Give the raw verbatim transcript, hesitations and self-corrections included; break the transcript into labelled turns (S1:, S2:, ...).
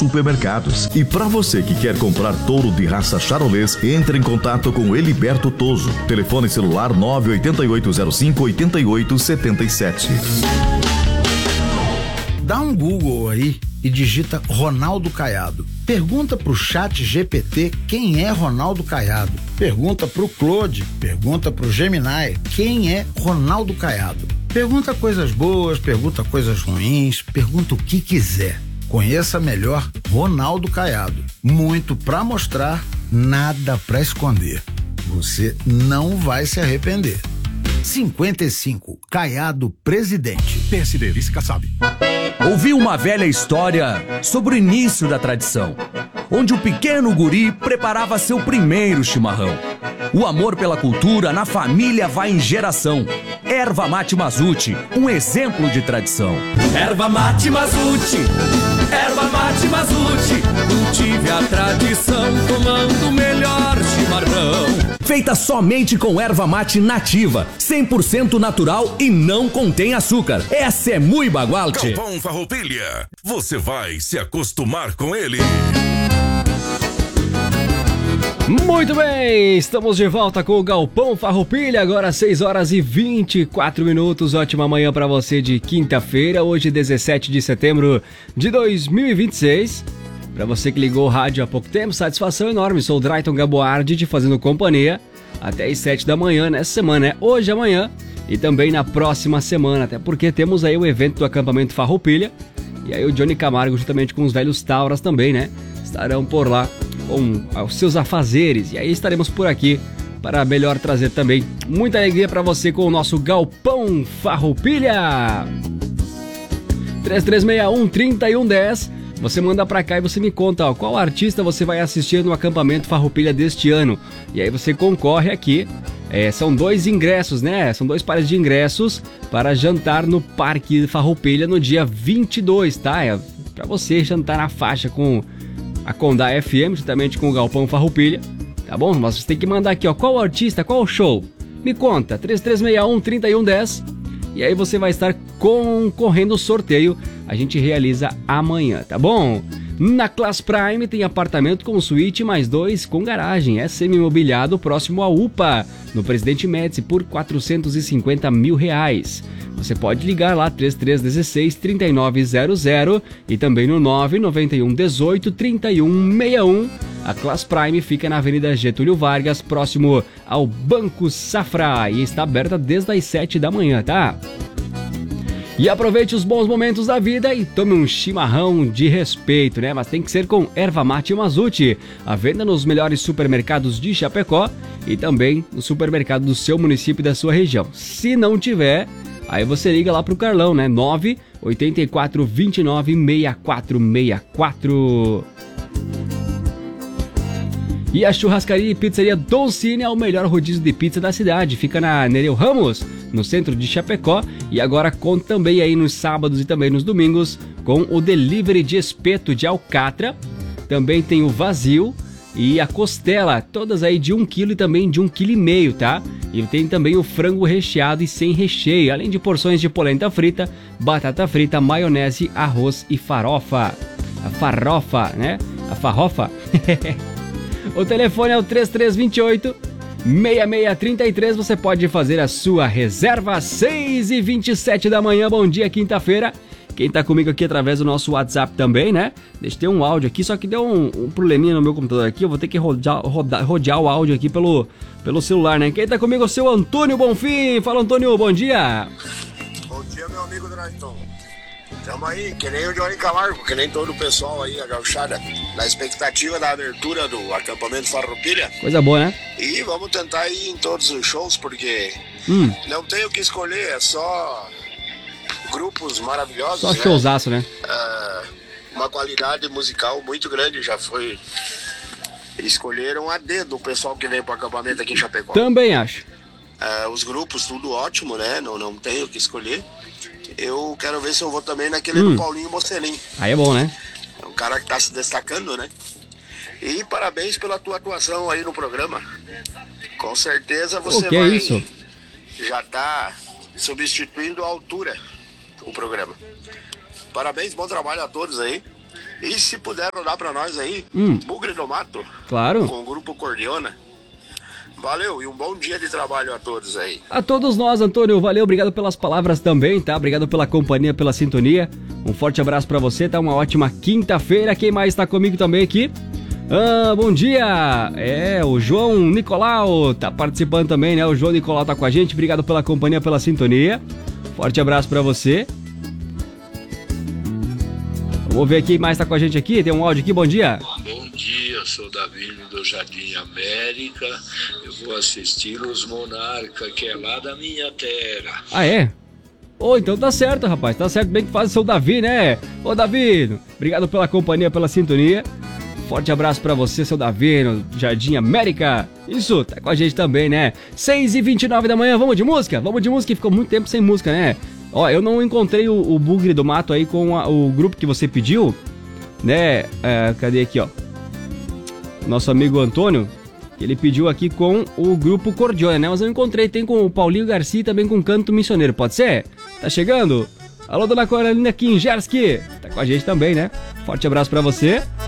S1: supermercados. E para você que quer comprar touro de raça charolês, entre em contato com Heliberto Toso. Telefone celular nove oito oito zero cinco oito oito sete sete.
S2: Dá um Google aí e digita Ronaldo Caiado. Pergunta pro chat G P T quem é Ronaldo Caiado. Pergunta pro Claude, pergunta pro Gemini quem é Ronaldo Caiado. Pergunta coisas boas, pergunta coisas ruins, pergunta o que quiser. Conheça melhor Ronaldo Caiado. Muito pra mostrar, nada pra esconder. Você não vai se arrepender. cinquenta e cinco, Caiado Presidente.
S3: P S D, vice Kassab.
S4: Ouvi uma velha história sobre o início da tradição, onde o pequeno guri preparava seu primeiro chimarrão. O amor pela cultura na família vai em geração. Erva Mate Mazuti, um exemplo de tradição.
S5: Erva Mate Mazuti, Erva Mate Mazuti, cultive a tradição tomando o melhor chimarrão.
S4: Feita somente com erva mate nativa, cem por cento natural e não contém açúcar. Essa é muito bagualte.
S6: Galpão Farroupilha, você vai se acostumar com ele.
S7: Muito bem, estamos de volta com o Galpão Farroupilha, agora seis horas e vinte e quatro minutos. Ótima manhã para você de quinta-feira, hoje dezessete de setembro de dois mil e vinte e seis. Para você que ligou o rádio há pouco tempo, satisfação enorme. Sou o Drayton Gaboardi te fazendo companhia até às sete da manhã nessa semana, né? Hoje, amanhã e também na próxima semana, até porque temos aí o evento do acampamento Farroupilha. E aí o Johnny Camargo, juntamente com os velhos Tauras também, né? Estarão por lá com os seus afazeres. E aí estaremos por aqui para melhor trazer também muita alegria para você com o nosso Galpão Farroupilha. três três seis um, três um um zero. Você manda pra cá e você me conta, ó, qual artista você vai assistir no acampamento Farroupilha deste ano. E aí você concorre aqui. É, são dois ingressos, né? São dois pares de ingressos para jantar no Parque Farroupilha no dia vinte e dois, tá? É pra você jantar na faixa com a Condá F M, juntamente com o Galpão Farroupilha, tá bom? Mas você tem que mandar aqui, ó, qual artista, qual show? Me conta, três três seis um, três um um zero. E aí você vai estar concorrendo ao sorteio. A gente realiza amanhã, tá bom? Na Class Prime tem apartamento com suíte mais dois com garagem. É semi-imobiliado próximo à U P A, no Presidente Médici, por quatrocentos e cinquenta mil reais. Você pode ligar lá três três um seis, três nove zero zero e também no nove nove um um oito, três um seis um. A Class Prime fica na Avenida Getúlio Vargas, próximo ao Banco Safra, e está aberta desde as sete da manhã, tá? E aproveite os bons momentos da vida e tome um chimarrão de respeito, né? Mas tem que ser com erva mate Mazuti. A venda nos melhores supermercados de Chapecó e também no supermercado do seu município e da sua região. Se não tiver, aí você liga lá pro Carlão, né? nove oito quatro, dois nove, seis quatro seis quatro. E a churrascaria e pizzaria Doncini é o melhor rodízio de pizza da cidade. Fica na Nereu Ramos, no centro de Chapecó. E agora conta também aí nos sábados e também nos domingos com o delivery de espeto de alcatra. Também tem o vazio e a costela, todas aí de um quilo e também de um quilo e meio, tá? E tem também o frango recheado e sem recheio, além de porções de polenta frita, batata frita, maionese, arroz e farofa. A farofa, né? A farrofa. O telefone é o três três dois oito, seis seis três três. Você pode fazer a sua reserva às seis e vinte e sete da manhã. Bom dia, quinta-feira. Quem tá comigo aqui através do nosso WhatsApp também, né? Deixa eu ter um áudio aqui, só que deu um, um probleminha no meu computador aqui. Eu vou ter que rodear, rodear, rodear o áudio aqui pelo, pelo celular, né? Quem tá comigo é o seu Antônio Bonfim. Fala, Antônio, bom dia.
S8: Bom dia, meu amigo Drayton. Tamo aí, que nem o Johnny Camargo, que nem todo o pessoal aí, a gauchada, na expectativa da abertura do acampamento Farroupilha.
S7: Coisa boa, né?
S8: E vamos tentar ir em todos os shows, porque
S7: hum.
S8: não tem o que escolher, é só grupos maravilhosos.
S7: Só
S8: né?
S7: showzaço, né?
S8: Uh, uma qualidade musical muito grande, já foi... Escolheram a dedo o pessoal que veio pro acampamento aqui em Chapecó.
S7: Também acho.
S8: Uh, os grupos, tudo ótimo, né? Não, não tem o que escolher. Eu quero ver se eu vou também naquele
S7: hum.
S8: do Paulinho Mocelin.
S7: Aí é bom, né?
S8: É um cara que tá se destacando, né? E parabéns pela tua atuação aí no programa. Com certeza você
S7: que
S8: vai...
S7: é isso?
S8: Já tá substituindo a altura o programa. Parabéns, bom trabalho a todos aí. E se puder rodar pra nós aí,
S7: Hum.
S8: Bugre do Mato,
S7: Claro.
S8: com o grupo Cordiona. Valeu e um bom dia de trabalho a todos aí.
S7: A todos nós, Antônio, valeu, obrigado pelas palavras também, tá? Obrigado pela companhia, pela sintonia. Um forte abraço pra você, tá? Uma ótima quinta-feira. Quem mais tá comigo também aqui? Ah, bom dia! É, o João Nicolau tá participando também, né? O João Nicolau tá com a gente, obrigado pela companhia, pela sintonia. Forte abraço pra você. Vamos ver quem mais tá com a gente aqui, tem um áudio aqui, bom dia.
S3: Bom dia, sou Davi do Jardim América. Eu vou assistir os Monarca, que é lá da minha terra.
S7: Ah, é? Ô, oh, então tá certo, rapaz, tá certo, bem que faz o seu Davi, né? Ô, Davi, obrigado pela companhia, pela sintonia. Forte abraço pra você, seu Davi, no Jardim América. Isso, tá com a gente também, né? seis e vinte e nove da manhã, vamos de música? Vamos de música, ficou muito tempo sem música, né? Ó, eu não encontrei o, o Bugre do Mato aí com a, o grupo que você pediu, né? É, cadê aqui, ó? Nosso amigo Antônio, ele pediu aqui com o grupo Cordiona, né? Mas eu encontrei, tem com o Paulinho Garcia e também com Canto Missioneiro, pode ser? Tá chegando? Alô, dona Carolina Kinjerski, tá com a gente também, né? Forte abraço pra você.